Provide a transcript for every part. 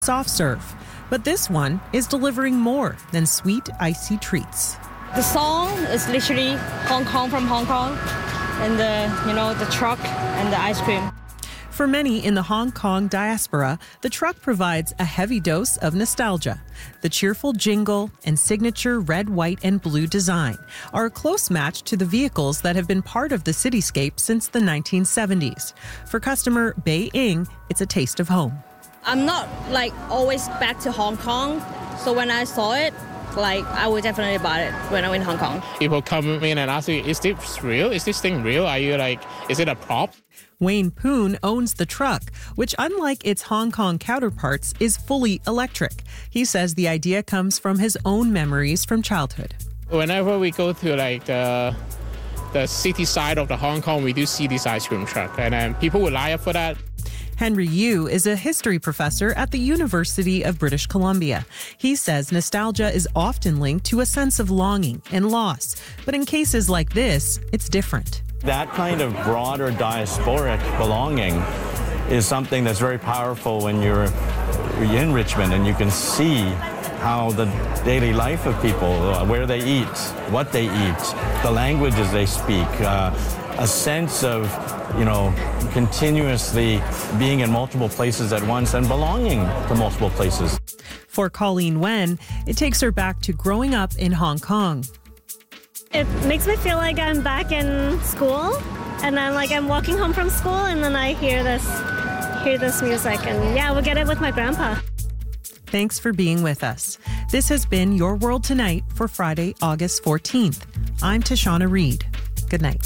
soft serve. But this one is delivering more than sweet, icy treats. The song is literally Hong Kong from Hong Kong, and the truck and the ice cream. For many in the Hong Kong diaspora, the truck provides a heavy dose of nostalgia. The cheerful jingle and signature red, white, and blue design are a close match to the vehicles that have been part of the cityscape since the 1970s. For customer Bei Ing, it's a taste of home. I'm not always back to Hong Kong, so when I saw it, I would definitely buy it when I'm in Hong Kong. People come in and ask you, is this real? Is this thing real? Are you is it a prop? Wayne Poon owns the truck, which, unlike its Hong Kong counterparts, is fully electric. He says the idea comes from his own memories from childhood. Whenever we go to the city side of the Hong Kong, we do see this ice cream truck, and people will line up for that. Henry Yu is a history professor at the University of British Columbia. He says nostalgia is often linked to a sense of longing and loss, but in cases like this, it's different. That kind of broader diasporic belonging is something that's very powerful when you're in Richmond and you can see how the daily life of people, where they eat, what they eat, the languages they speak, a sense of, continuously being in multiple places at once and belonging to multiple places. For Colleen Wen, it takes her back to growing up in Hong Kong. It makes me feel like I'm back in school, and I'm walking home from school, and then I hear this music, and we'll get it with my grandpa. Thanks for being with us. This has been Your World Tonight for Friday, August 14th. I'm Tashana Reed. Good night.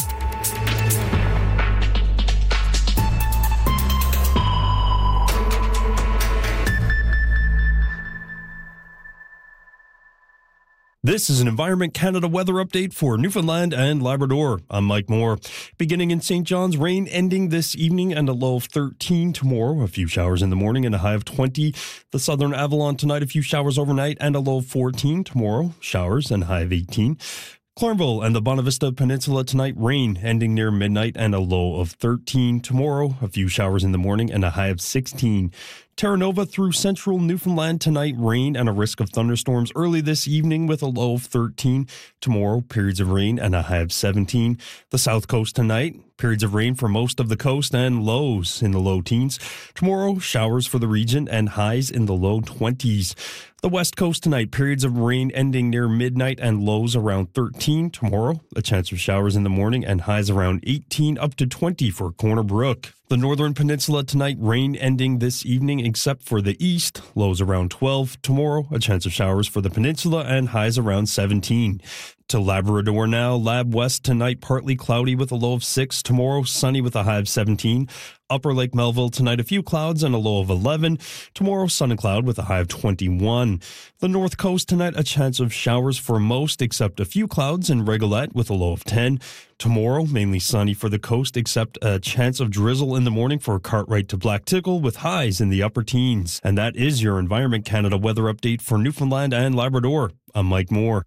This is an Environment Canada weather update for Newfoundland and Labrador. I'm Mike Moore. Beginning in St. John's, rain ending this evening and a low of 13 tomorrow. A few showers in the morning and a high of 20. The Southern Avalon tonight, a few showers overnight and a low of 14 tomorrow. Showers and high of 18. Clarnville and the Bonavista Peninsula tonight, rain ending near midnight and a low of 13 tomorrow. A few showers in the morning and a high of 16. Terra Nova through central Newfoundland tonight, rain and a risk of thunderstorms early this evening with a low of 13. Tomorrow, periods of rain and a high of 17. The South Coast tonight, periods of rain for most of the coast and lows in the low teens. Tomorrow, showers for the region and highs in the low 20s. The West Coast tonight, periods of rain ending near midnight and lows around 13. Tomorrow, a chance of showers in the morning and highs around 18 up to 20 for Corner Brook. The Northern Peninsula tonight, rain ending this evening except for the east, lows around 12. Tomorrow, a chance of showers for the peninsula and highs around 17. To Labrador now, Lab West tonight, partly cloudy with a low of 6. Tomorrow, sunny with a high of 17. Upper Lake Melville tonight, a few clouds and a low of 11. Tomorrow, sun and cloud with a high of 21. The North Coast tonight, a chance of showers for most except a few clouds in Rigolette with a low of 10. Tomorrow, mainly sunny for the coast except a chance of drizzle in the morning for Cartwright to Black Tickle with highs in the upper teens. And that is your Environment Canada weather update for Newfoundland and Labrador. I'm Mike Moore.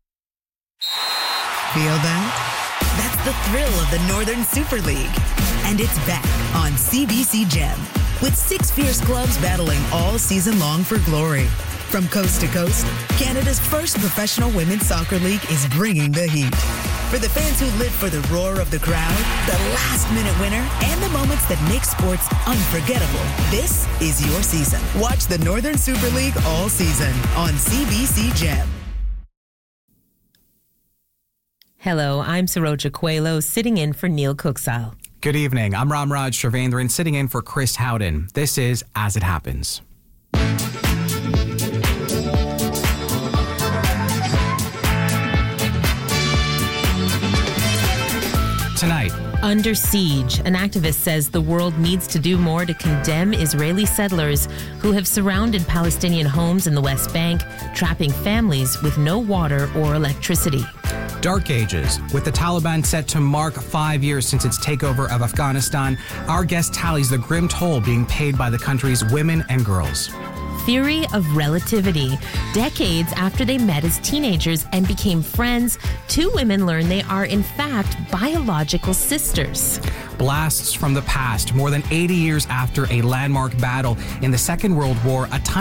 Feel that? That's the thrill of the Northern Super League. And it's back on CBC Gem with 6 fierce clubs battling all season long for glory. From coast to coast, Canada's first professional women's soccer league is bringing the heat. For the fans who live for the roar of the crowd, the last-minute winner, and the moments that make sports unforgettable, this is your season. Watch the Northern Super League all season on CBC Gem. Hello, I'm Saroja Coelho, sitting in for Neil Cooksile. Good evening. I'm Ramraj Shrivendran, sitting in for Chris Howden. This is As It Happens. Tonight. Under siege, an activist says the world needs to do more to condemn Israeli settlers who have surrounded Palestinian homes in the West Bank, trapping families with no water or electricity. Dark Ages. With the Taliban set to mark 5 years since its takeover of Afghanistan, our guest tallies the grim toll being paid by the country's women and girls. Theory of relativity. Decades after they met as teenagers and became friends, 2 women learn they are in fact biological sisters. blasts from the past. More than 80 years after a landmark battle in the Second World War, a time